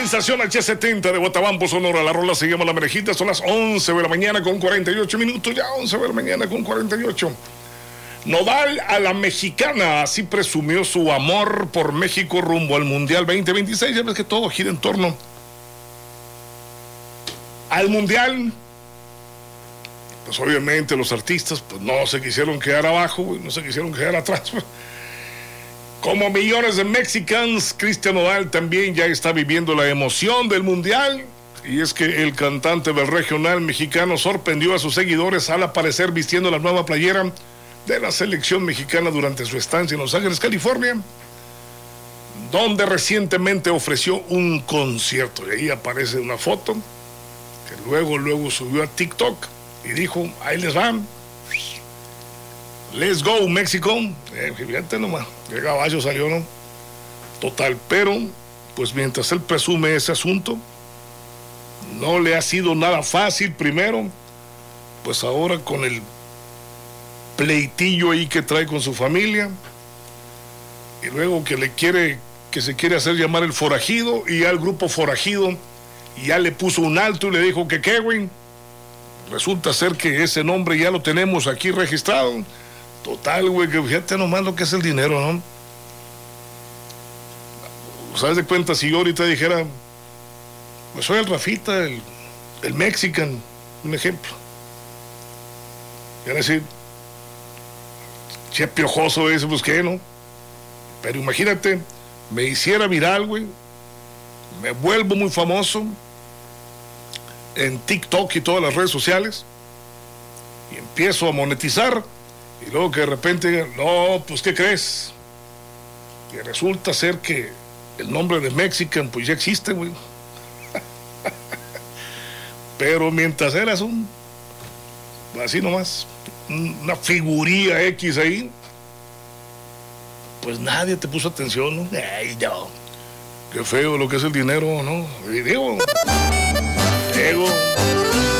Urbanización H70 de Guatabampo, Sonora. La rola se llama La Merejita. Son las 11 de la mañana con 48 minutos. Ya 11 de la mañana con 48. Nodal a la mexicana. Así presumió su amor por México rumbo al Mundial 2026. Ya ves que todo gira en torno al Mundial. Pues obviamente los artistas pues no se quisieron quedar abajo, no se quisieron quedar atrás. Como millones de mexicanos, Cristian Nodal también ya está viviendo la emoción del Mundial. Y es que el cantante del regional mexicano sorprendió a sus seguidores al aparecer vistiendo la nueva playera de la selección mexicana durante su estancia en Los Ángeles, California, donde recientemente ofreció un concierto. Y ahí aparece una foto que luego subió a TikTok y dijo, ahí les van. Let's go, México. Fíjate nomás, qué caballo salió, ¿no? Total, pero, pues mientras él presume ese asunto, no le ha sido nada fácil primero, pues ahora con el pleitillo ahí que trae con su familia, y luego que se quiere hacer llamar el forajido, y ya el grupo forajido ya le puso un alto y le dijo que qué, güey. Resulta ser que ese nombre ya lo tenemos aquí registrado. Total, güey, que fíjate nomás lo que es el dinero, ¿no? ¿Sabes de cuenta si yo ahorita dijera, pues soy el Rafita, el Mexican, un ejemplo? Y van a decir, che piojoso ese, pues qué, ¿no? Pero imagínate, me hiciera viral, güey, me vuelvo muy famoso en TikTok y todas las redes sociales y empiezo a monetizar. Y luego que de repente, no, pues ¿qué crees? Y resulta ser que el nombre de Mexican pues ya existe, güey. Pero mientras eras así nomás, una figuría X ahí, pues nadie te puso atención, ¿no? Ay, no. Qué feo lo que es el dinero, ¿no? Y digo,